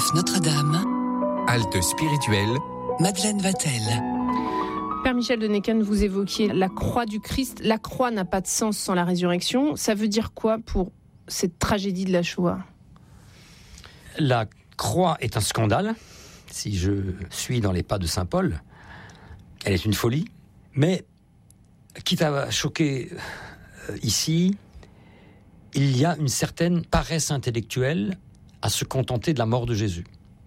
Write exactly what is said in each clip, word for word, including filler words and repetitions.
F Notre-Dame, Halte spirituelle, Madeleine Vatel. Père Michel de Necken, vous évoquiez la croix du Christ. La croix n'a pas de sens sans la résurrection. Ça veut dire quoi pour cette tragédie de la Shoah ? La croix est un scandale, si je suis dans les pas de saint Paul. Elle est une folie, mais quitte à choquer euh, ici, il y a une certaine paresse intellectuelle à se contenter de la mort de Jésus.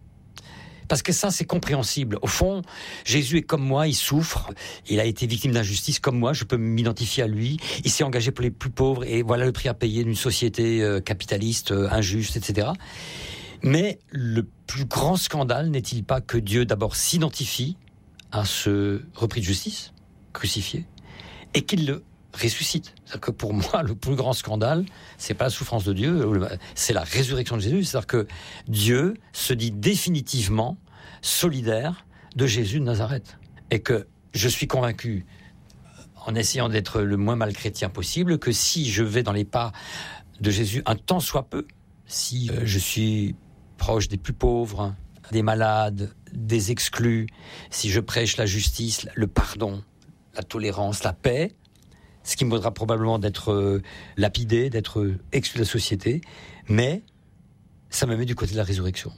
Parce que ça, c'est compréhensible. Au fond, Jésus est comme moi, il souffre, il a été victime d'injustice comme moi, je peux m'identifier à lui, il s'est engagé pour les plus pauvres, et voilà le prix à payer d'une société euh, capitaliste, euh, injuste, et cetera. Mais le plus grand scandale n'est-il pas que Dieu d'abord s'identifie à ce repris de justice, crucifié, et qu'il le ressuscite. C'est-à-dire que pour moi, le plus grand scandale, c'est pas la souffrance de Dieu, c'est la résurrection de Jésus. C'est-à-dire que Dieu se dit définitivement solidaire de Jésus de Nazareth. Et que je suis convaincu, en essayant d'être le moins mal chrétien possible, que si je vais dans les pas de Jésus un tant soit peu, si je suis proche des plus pauvres, des malades, des exclus, si je prêche la justice, le pardon, la tolérance, la paix, ce qui me vaudra probablement d'être euh, lapidé, d'être euh, exclu de la société, mais ça me met du côté de la résurrection.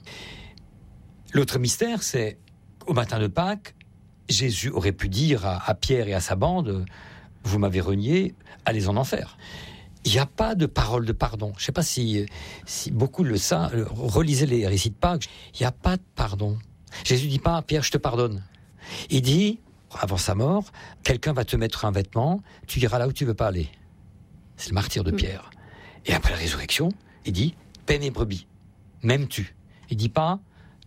L'autre mystère, c'est au matin de Pâques, Jésus aurait pu dire à, à Pierre et à sa bande, vous m'avez renié, allez en enfer. Il n'y a pas de parole de pardon. Je ne sais pas si, si beaucoup le savent, relisez les récits de Pâques, il n'y a pas de pardon. Jésus ne dit pas, Pierre, je te pardonne. Il dit, avant sa mort, quelqu'un va te mettre un vêtement, tu iras là où tu ne veux pas aller. C'est le martyre de Pierre. Et après la résurrection, il dit, paie mes brebis, m'aimes-tu ? Il ne dit pas,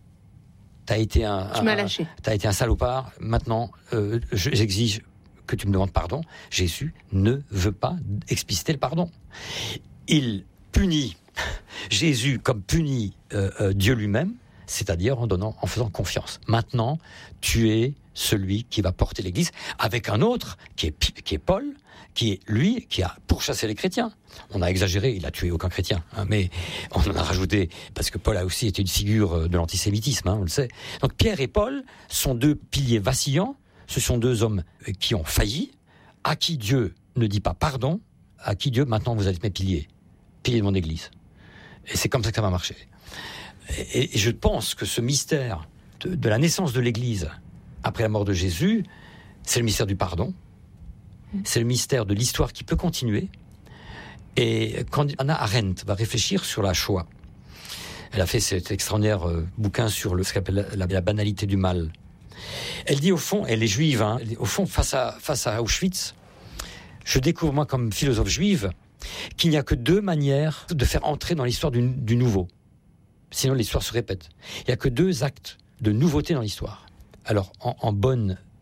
t'as été un, tu un, m'as lâché. T'as été un salopard, maintenant euh, j'exige que tu me demandes pardon. Jésus ne veut pas expliciter le pardon. Il punit Jésus comme punit euh, euh, Dieu lui-même, c'est-à-dire en donnant, en faisant confiance. Maintenant, tu es celui qui va porter l'Église, avec un autre qui est, qui est Paul, qui est lui, qui a pourchassé les chrétiens. On a exagéré, il a tué aucun chrétien, hein, mais on en a rajouté, parce que Paul a aussi été une figure de l'antisémitisme, hein, on le sait. Donc Pierre et Paul sont deux piliers vacillants, ce sont deux hommes qui ont failli, à qui Dieu ne dit pas pardon, à qui Dieu, maintenant vous êtes mes piliers, piliers de mon Église. Et c'est comme ça que ça va marcher. Et, et je pense que ce mystère de, de la naissance de l'Église, après la mort de Jésus, c'est le mystère du pardon, c'est le mystère de l'histoire qui peut continuer. Et quand Hannah Arendt va réfléchir sur la Shoah, elle a fait cet extraordinaire euh, bouquin sur le, ce qu'elle appelle la, la banalité du mal. Elle dit au fond, elle est juive, hein, elle dit, au fond, face à, face à Auschwitz, je découvre moi comme philosophe juive qu'il n'y a que deux manières de faire entrer dans l'histoire du, du nouveau. Sinon l'histoire se répète. Il n'y a que deux actes de nouveauté dans l'histoire. Alors, en, en bonne